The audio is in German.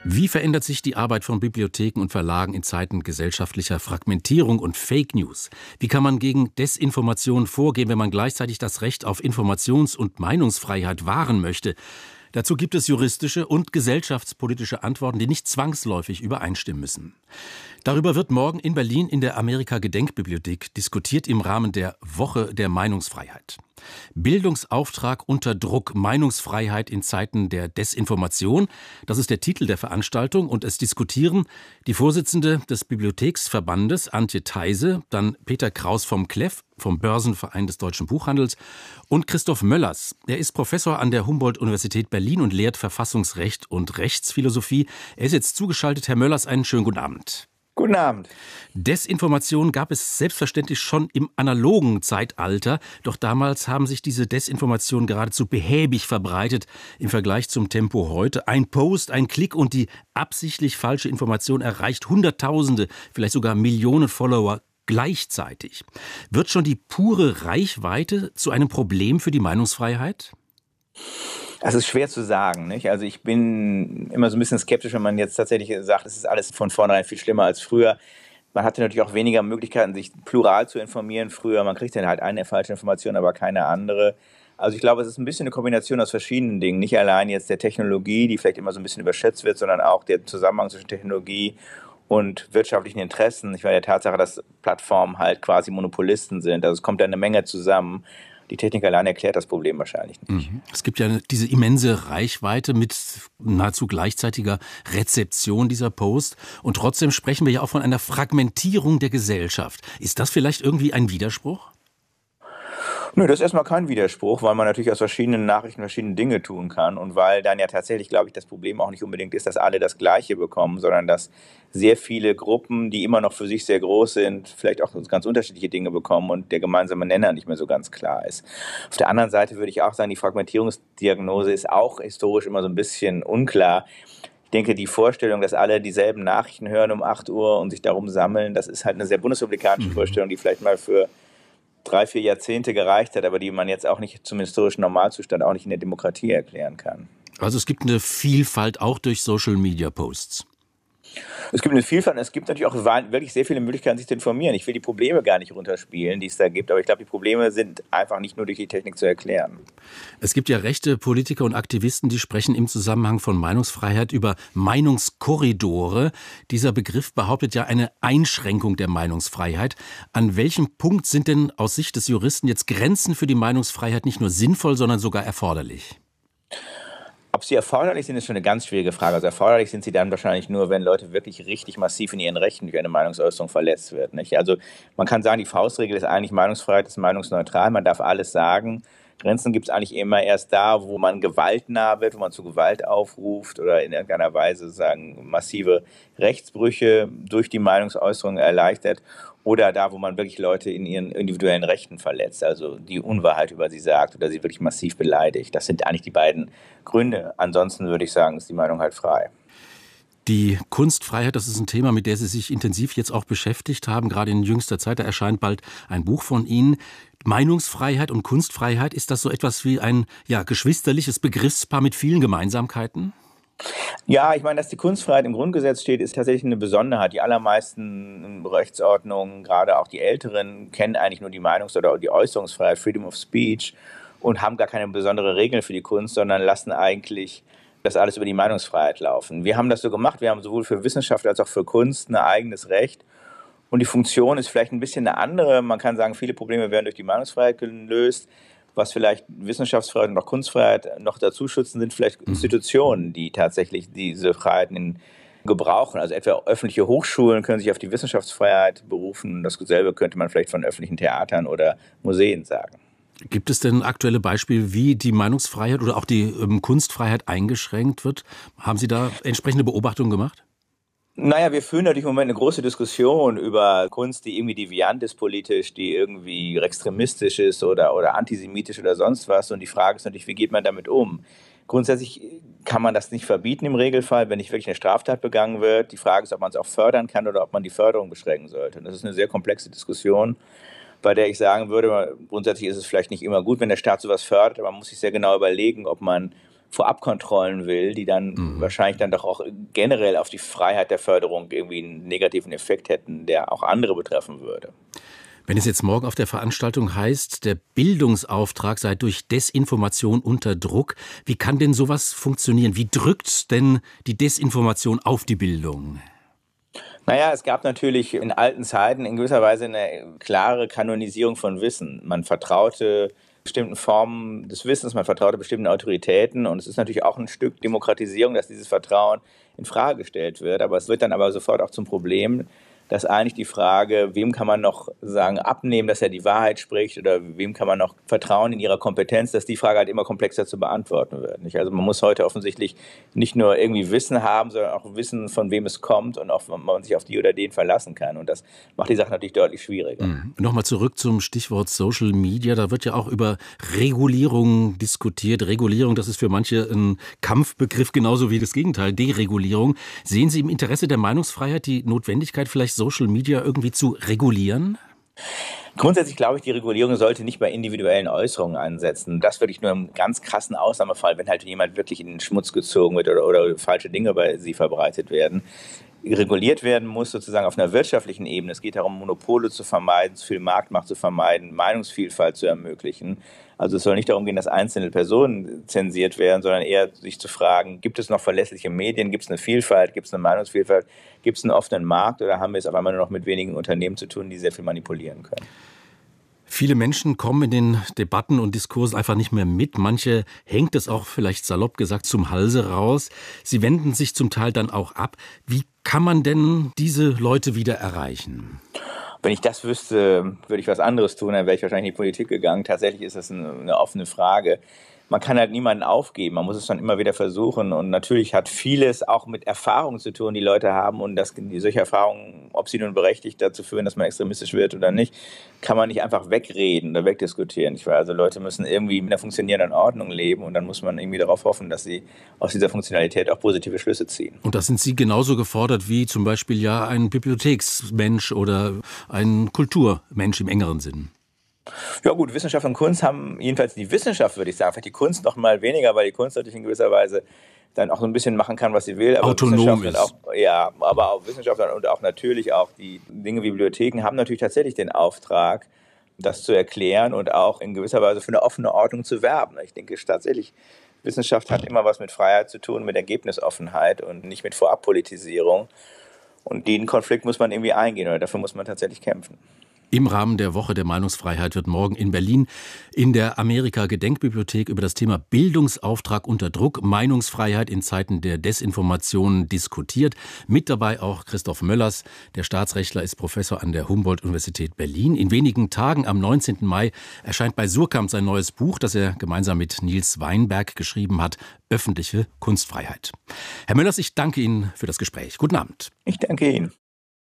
Wie verändert sich die Arbeit von Bibliotheken und Verlagen in Zeiten gesellschaftlicher Fragmentierung und Fake News? Wie kann man gegen Desinformation vorgehen, wenn man gleichzeitig das Recht auf Informations- und Meinungsfreiheit wahren möchte? Dazu gibt es juristische und gesellschaftspolitische Antworten, die nicht zwangsläufig übereinstimmen müssen. Darüber wird morgen in Berlin in der Amerika-Gedenkbibliothek diskutiert im Rahmen der Woche der Meinungsfreiheit. Bildungsauftrag unter Druck, Meinungsfreiheit in Zeiten der Desinformation. Das ist der Titel der Veranstaltung und es diskutieren die Vorsitzende des Bibliotheksverbandes Antje Theise, dann Peter Kraus vom KLEF, vom Börsenverein des Deutschen Buchhandels und Christoph Möllers. Er ist Professor an der Humboldt-Universität Berlin und lehrt Verfassungsrecht und Rechtsphilosophie. Er ist jetzt zugeschaltet. Herr Möllers, einen schönen guten Abend. Guten Abend. Desinformation gab es selbstverständlich schon im analogen Zeitalter, doch damals haben sich diese Desinformationen geradezu behäbig verbreitet im Vergleich zum Tempo heute. Ein Post, ein Klick und die absichtlich falsche Information erreicht Hunderttausende, vielleicht sogar Millionen Follower gleichzeitig. Wird schon die pure Reichweite zu einem Problem für die Meinungsfreiheit? Das ist schwer zu sagen, nicht? Also ich bin immer so ein bisschen skeptisch, wenn man jetzt tatsächlich sagt, es ist alles von vornherein viel schlimmer als früher. Man hatte natürlich auch weniger Möglichkeiten, sich plural zu informieren früher. Man kriegt dann halt eine falsche Information, aber keine andere. Also ich glaube, es ist ein bisschen eine Kombination aus verschiedenen Dingen. Nicht allein jetzt der Technologie, die vielleicht immer so ein bisschen überschätzt wird, sondern auch der Zusammenhang zwischen Technologie und wirtschaftlichen Interessen. Ich meine, der Tatsache, dass Plattformen halt quasi Monopolisten sind. Also es kommt da eine Menge zusammen. Die Technik allein erklärt das Problem wahrscheinlich nicht. Es gibt ja diese immense Reichweite mit nahezu gleichzeitiger Rezeption dieser Post. Und trotzdem sprechen wir ja auch von einer Fragmentierung der Gesellschaft. Ist das vielleicht irgendwie ein Widerspruch? Nö, das ist erstmal kein Widerspruch, weil man natürlich aus verschiedenen Nachrichten verschiedene Dinge tun kann und weil dann ja tatsächlich, glaube ich, das Problem auch nicht unbedingt ist, dass alle das Gleiche bekommen, sondern dass sehr viele Gruppen, die immer noch für sich sehr groß sind, vielleicht auch ganz unterschiedliche Dinge bekommen und der gemeinsame Nenner nicht mehr so ganz klar ist. Auf der anderen Seite würde ich auch sagen, die Fragmentierungsdiagnose ist auch historisch immer so ein bisschen unklar. Ich denke, die Vorstellung, dass alle dieselben Nachrichten hören um 8 Uhr und sich darum sammeln, das ist halt eine sehr bundesrepublikanische Vorstellung, die vielleicht mal für 3-4 Jahrzehnte gereicht hat, aber die man jetzt auch nicht zum historischen Normalzustand, auch nicht in der Demokratie erklären kann. Also es gibt eine Vielfalt auch durch Social-Media-Posts. Es gibt eine Vielfalt und es gibt natürlich auch wirklich sehr viele Möglichkeiten, sich zu informieren. Ich will die Probleme gar nicht runterspielen, die es da gibt, aber ich glaube, die Probleme sind einfach nicht nur durch die Technik zu erklären. Es gibt ja rechte Politiker und Aktivisten, die sprechen im Zusammenhang von Meinungsfreiheit über Meinungskorridore. Dieser Begriff behauptet ja eine Einschränkung der Meinungsfreiheit. An welchem Punkt sind denn aus Sicht des Juristen jetzt Grenzen für die Meinungsfreiheit nicht nur sinnvoll, sondern sogar erforderlich? Ob sie erforderlich sind, ist schon eine ganz schwierige Frage. Also erforderlich sind sie dann wahrscheinlich nur, wenn Leute wirklich richtig massiv in ihren Rechten durch eine Meinungsäußerung verletzt wird, nicht? Also man kann sagen, die Faustregel ist eigentlich Meinungsfreiheit ist meinungsneutral, man darf alles sagen. Grenzen gibt es eigentlich immer erst da, wo man gewaltnah wird, wo man zu Gewalt aufruft oder in irgendeiner Weise sagen massive Rechtsbrüche durch die Meinungsäußerung erleichtert oder da, wo man wirklich Leute in ihren individuellen Rechten verletzt, also die Unwahrheit über sie sagt oder sie wirklich massiv beleidigt. Das sind eigentlich die beiden Gründe. Ansonsten würde ich sagen, ist die Meinung halt frei. Die Kunstfreiheit, das ist ein Thema, mit der Sie sich intensiv jetzt auch beschäftigt haben, gerade in jüngster Zeit. Da erscheint bald ein Buch von Ihnen. Meinungsfreiheit und Kunstfreiheit, ist das so etwas wie ein geschwisterliches Begriffspaar mit vielen Gemeinsamkeiten? Ja, ich meine, dass die Kunstfreiheit im Grundgesetz steht, ist tatsächlich eine Besonderheit. Die allermeisten Rechtsordnungen, gerade auch die älteren, kennen eigentlich nur die Meinungs- oder die Äußerungsfreiheit, Freedom of Speech, und haben gar keine besondere Regeln für die Kunst, sondern lassen eigentlich das alles über die Meinungsfreiheit laufen. Wir haben das so gemacht, wir haben sowohl für Wissenschaft als auch für Kunst ein eigenes Recht. Und die Funktion ist vielleicht ein bisschen eine andere. Man kann sagen, viele Probleme werden durch die Meinungsfreiheit gelöst. Was vielleicht Wissenschaftsfreiheit und auch Kunstfreiheit noch dazu schützen, sind vielleicht Institutionen, die tatsächlich diese Freiheiten gebrauchen. Also etwa öffentliche Hochschulen können sich auf die Wissenschaftsfreiheit berufen. Dasselbe könnte man vielleicht von öffentlichen Theatern oder Museen sagen. Gibt es denn aktuelle Beispiele, wie die Meinungsfreiheit oder auch die Kunstfreiheit eingeschränkt wird? Haben Sie da entsprechende Beobachtungen gemacht? Naja, wir führen natürlich im Moment eine große Diskussion über Kunst, die irgendwie deviant ist politisch, die irgendwie extremistisch ist oder antisemitisch oder sonst was. Und die Frage ist natürlich, wie geht man damit um? Grundsätzlich kann man das nicht verbieten im Regelfall, wenn nicht wirklich eine Straftat begangen wird. Die Frage ist, ob man es auch fördern kann oder ob man die Förderung beschränken sollte. Und das ist eine sehr komplexe Diskussion, bei der ich sagen würde, grundsätzlich ist es vielleicht nicht immer gut, wenn der Staat sowas fördert, aber man muss sich sehr genau überlegen, ob man Vorabkontrollen will, die dann wahrscheinlich dann doch auch generell auf die Freiheit der Förderung irgendwie einen negativen Effekt hätten, der auch andere betreffen würde. Wenn es jetzt morgen auf der Veranstaltung heißt, der Bildungsauftrag sei durch Desinformation unter Druck, wie kann denn sowas funktionieren? Wie drückt denn die Desinformation auf die Bildung? Naja, es gab natürlich in alten Zeiten in gewisser Weise eine klare Kanonisierung von Wissen. Man vertraute bestimmten Formen des Wissens, man vertraute bestimmten Autoritäten und es ist natürlich auch ein Stück Demokratisierung, dass dieses Vertrauen in Frage gestellt wird. Aber es wird dann aber sofort auch zum Problem, dass eigentlich die Frage, wem kann man noch sagen, abnehmen, dass er die Wahrheit spricht oder wem kann man noch vertrauen in ihrer Kompetenz, dass die Frage halt immer komplexer zu beantworten wird. Nicht? Also man muss heute offensichtlich nicht nur irgendwie Wissen haben, sondern auch wissen, von wem es kommt und ob man sich auf die oder den verlassen kann. Und das macht die Sache natürlich deutlich schwieriger. Nochmal zurück zum Stichwort Social Media. Da wird ja auch über Regulierung diskutiert. Regulierung, das ist für manche ein Kampfbegriff, genauso wie das Gegenteil, Deregulierung. Sehen Sie im Interesse der Meinungsfreiheit die Notwendigkeit, vielleicht Social Media irgendwie zu regulieren? Grundsätzlich glaube ich, die Regulierung sollte nicht bei individuellen Äußerungen ansetzen. Das wirklich nur im ganz krassen Ausnahmefall, wenn halt jemand wirklich in den Schmutz gezogen wird oder falsche Dinge bei sie verbreitet werden. Reguliert werden muss sozusagen auf einer wirtschaftlichen Ebene. Es geht darum, Monopole zu vermeiden, zu viel Marktmacht zu vermeiden, Meinungsvielfalt zu ermöglichen. Also es soll nicht darum gehen, dass einzelne Personen zensiert werden, sondern eher sich zu fragen, gibt es noch verlässliche Medien, gibt es eine Vielfalt, gibt es eine Meinungsvielfalt, gibt es einen offenen Markt oder haben wir es auf einmal nur noch mit wenigen Unternehmen zu tun, die sehr viel manipulieren können? Viele Menschen kommen in den Debatten und Diskursen einfach nicht mehr mit. Manche hängt es auch vielleicht salopp gesagt zum Halse raus. Sie wenden sich zum Teil dann auch ab. Wie kann man denn diese Leute wieder erreichen? Wenn ich das wüsste, würde ich was anderes tun, dann wäre ich wahrscheinlich in die Politik gegangen. Tatsächlich ist das eine offene Frage. Man kann halt niemanden aufgeben, man muss es dann immer wieder versuchen und natürlich hat vieles auch mit Erfahrung zu tun, die Leute haben und solche Erfahrungen, ob sie nun berechtigt dazu führen, dass man extremistisch wird oder nicht, kann man nicht einfach wegreden oder wegdiskutieren. Also Leute müssen irgendwie mit einer funktionierenden Ordnung leben und dann muss man irgendwie darauf hoffen, dass sie aus dieser Funktionalität auch positive Schlüsse ziehen. Und da sind Sie genauso gefordert wie zum Beispiel ja ein Bibliotheksmensch oder ein Kulturmensch im engeren Sinn. Ja gut, Wissenschaft und Kunst haben, jedenfalls die Wissenschaft würde ich sagen, vielleicht die Kunst noch mal weniger, weil die Kunst natürlich in gewisser Weise dann auch so ein bisschen machen kann, was sie will. Aber autonom ist. Aber auch Wissenschaft und auch natürlich auch die Dinge wie Bibliotheken haben natürlich tatsächlich den Auftrag, das zu erklären und auch in gewisser Weise für eine offene Ordnung zu werben. Ich denke tatsächlich, Wissenschaft hat immer was mit Freiheit zu tun, mit Ergebnisoffenheit und nicht mit Vorabpolitisierung. Und den Konflikt muss man irgendwie eingehen oder dafür muss man tatsächlich kämpfen. Im Rahmen der Woche der Meinungsfreiheit wird morgen in Berlin in der Amerika-Gedenkbibliothek über das Thema Bildungsauftrag unter Druck, Meinungsfreiheit in Zeiten der Desinformation diskutiert. Mit dabei auch Christoph Möllers, der Staatsrechtler, ist Professor an der Humboldt-Universität Berlin. In wenigen Tagen, am 19. Mai, erscheint bei Suhrkamp sein neues Buch, das er gemeinsam mit Nils Weinberg geschrieben hat, Öffentliche Kunstfreiheit. Herr Möllers, ich danke Ihnen für das Gespräch. Guten Abend. Ich danke Ihnen.